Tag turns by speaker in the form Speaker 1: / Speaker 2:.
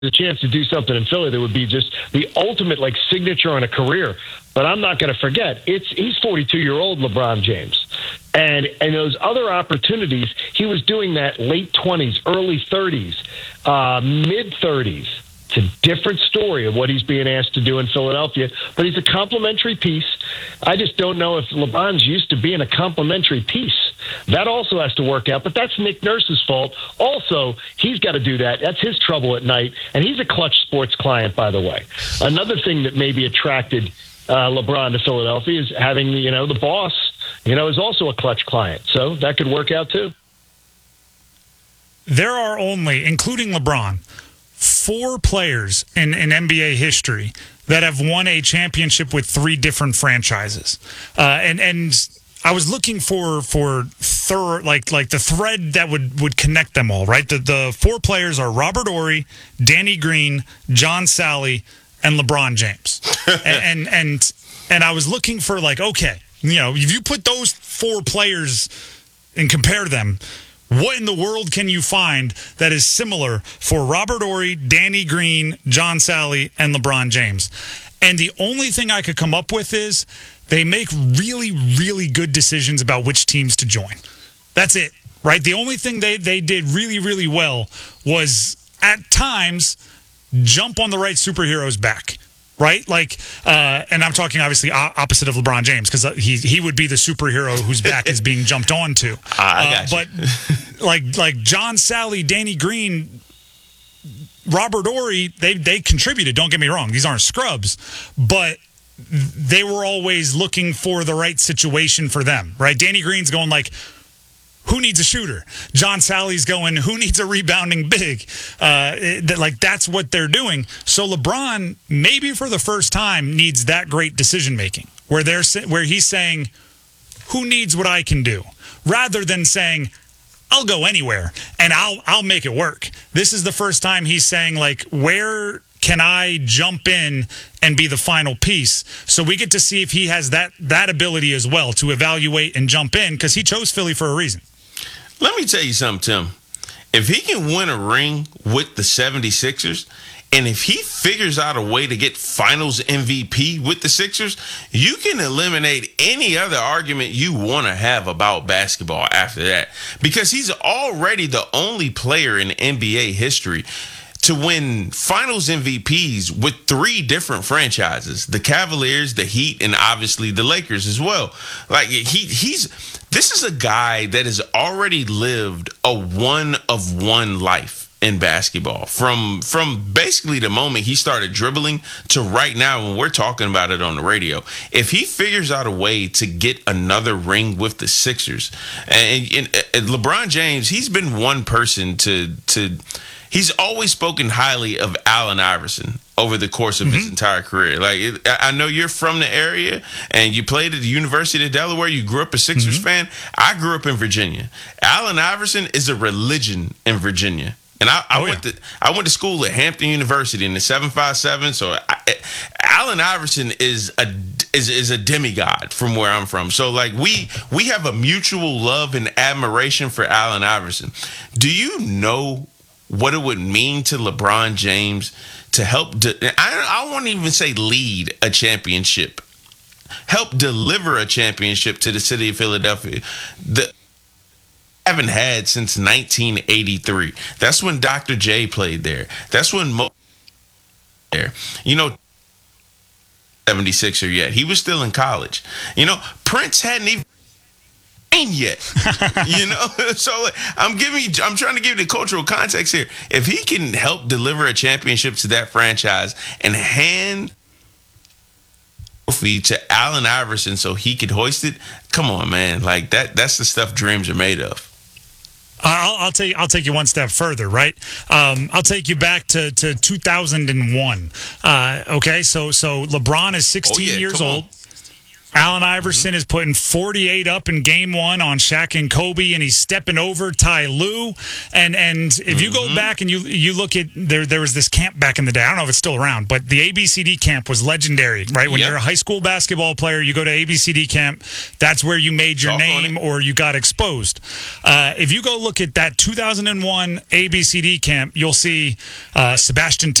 Speaker 1: the chance to do something in Philly that would be just the ultimate like signature on a career. But I'm not going to forget, he's 42-year-old LeBron James. And those other opportunities, he was doing that late 20s, early 30s, mid 30s. It's a different story of what he's being asked to do in Philadelphia, but he's a complimentary piece. I just don't know if LeBron's used to being a complimentary piece. That also has to work out, but that's Nick Nurse's fault. Also, he's got to do that. That's his trouble at night, and he's a Clutch Sports client, by the way. Another thing that maybe attracted LeBron to Philadelphia is having, the boss, is also a Clutch client, so that could work out too.
Speaker 2: There are only, including LeBron, 4 players in NBA history that have won a championship with 3 different franchises. And I was looking for the thread that would connect them all, right? The 4 players are Robert Horry, Danny Green, John Salley, and LeBron James. and I was looking for okay, if you put those 4 players and compare them, what in the world can you find that is similar for Robert Horry, Danny Green, John Salley, and LeBron James? And the only thing I could come up with is they make really, really good decisions about which teams to join. That's it, right? The only thing they did really, really well was, at times, jump on the right superhero's back. Right? And I'm talking obviously opposite of LeBron James, because he would be the superhero whose back is being jumped onto.
Speaker 3: I got you.
Speaker 2: But like John Salley, Danny Green, Robert Horry, they contributed. Don't get me wrong; these aren't scrubs, but they were always looking for the right situation for them. Right? Danny Green's going who needs a shooter? John Salley's going, who needs a rebounding big? That's what they're doing. So LeBron, maybe for the first time, needs that great decision-making, where he's saying, who needs what I can do? Rather than saying, I'll go anywhere, and I'll make it work. This is the first time he's saying, where can I jump in and be the final piece? So we get to see if he has that ability as well to evaluate and jump in, because he chose Philly for a reason.
Speaker 3: Let me tell you something, Tim. If he can win a ring with the 76ers, and if he figures out a way to get finals MVP with the Sixers, you can eliminate any other argument you want to have about basketball after that. Because he's already the only player in NBA history to win finals MVPs with 3 different franchises: the Cavaliers, the Heat, and obviously the Lakers as well. This is a guy that has already lived a one-of-one life in basketball. From basically the moment he started dribbling to right now when we're talking about it on the radio. If he figures out a way to get another ring with the Sixers, and LeBron James, he's been one person to he's always spoken highly of Allen Iverson over the course of his entire career. I know you're from the area and you played at the University of Delaware. You grew up a Sixers fan. I grew up in Virginia. Allen Iverson is a religion in Virginia. And I went to school at Hampton University in the 757. So Allen Iverson is a demigod from where I'm from. So we have a mutual love and admiration for Allen Iverson. Do you know what it would mean to LeBron James to help, I won't even say lead a championship, help deliver a championship to the city of Philadelphia that haven't had since 1983. That's when Dr. J played there. That's when there. 76er yet. He was still in college. Prince hadn't even yet. So I'm trying to give you the cultural context here. If he can help deliver a championship to that franchise and hand trophy to Allen Iverson so he could hoist it, come on, man. That's the stuff dreams are made of.
Speaker 2: I'll take you one step further, right? I'll take you back to 2001. Okay, so LeBron is 16 years old. Allen Iverson is putting 48 up in game 1 on Shaq and Kobe, and he's stepping over Ty Lue. And if you go back and you look at, there was this camp back in the day. I don't know if it's still around, but the ABCD camp was legendary, right? When you're a high school basketball player, you go to ABCD camp. That's where you made your name or you got exposed. If you go look at that 2001 ABCD camp, you'll see Sebastian